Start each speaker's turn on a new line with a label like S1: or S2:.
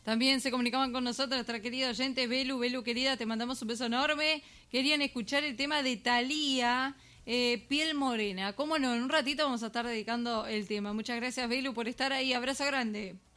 S1: También se comunicaban con nosotros nuestra querida oyente Belu querida, te mandamos un beso enorme. Querían escuchar el tema de Thalía, Piel Morena. Cómo no, en un ratito vamos a estar dedicando el tema. Muchas gracias, Belu, por estar ahí. Abrazo grande.